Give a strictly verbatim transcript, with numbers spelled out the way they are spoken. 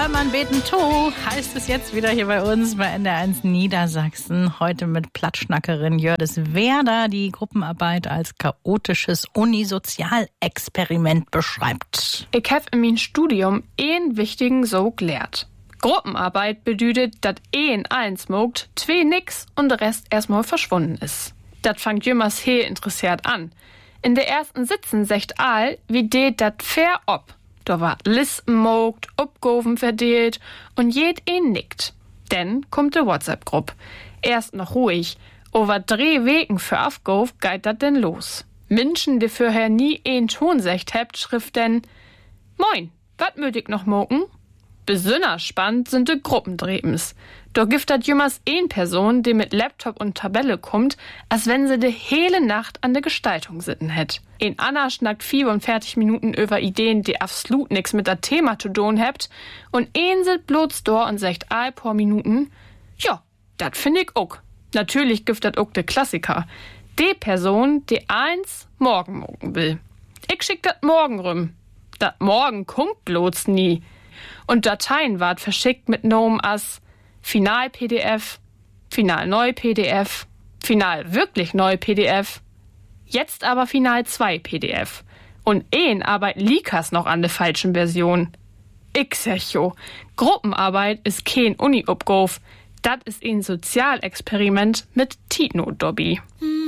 Hörmann beten to, heißt es jetzt wieder hier bei uns bei N D R eins Niedersachsen. Heute mit Plattschnackerin Jördis Werder, die Gruppenarbeit als chaotisches Unisozialexperiment beschreibt. Ich habe in meinem Studium einen wichtigen so gelehrt. Gruppenarbeit bedeutet, dass ein eins mogt, zwei nix und der Rest erstmal verschwunden ist. Das fangt jümmers he interessiert an. In der ersten Sitzen secht all, wie det dat fair ob. Da war Listen mogt, Obgoven verdeelt und jed een nickt. Denn kommt de WhatsApp-Gruppe. Erst noch ruhig. Over drei Wegen für Afgov geht dat denn los. Menschen, die vorher nie een Ton secht hebt, schrift denn: Moin, wat möt ich noch moken? Besonders spannend sind de Gruppendrebens. Da gibt dat jümmers een Person, die mit Laptop und Tabelle kommt, als wenn sie de hele Nacht an der Gestaltung sitten hätt. Ein Anna schnackt vierundvierzig Minuten über Ideen, die absolut nix mit der Thema zu tun hebt, und een sit bloß da und sagt all paar Minuten: Ja, dat find ich ook. Natürlich gibt dat ook de Klassiker. De Person, die eins morgen mogen will. Ich schick dat morgen rüm. Dat morgen kommt bloß nie. Und Dateien ward verschickt mit Nomen as Final-P D F, Final-Neu-P D F, Final-Wirklich-Neu-P D F, jetzt aber Final-zwei-P D F. Und een arbeit Likas noch an der falschen Version. Ich sag jo, Gruppenarbeit ist kein Uni-Upgove, dat ist ein Sozialexperiment mit Titno-Dobby.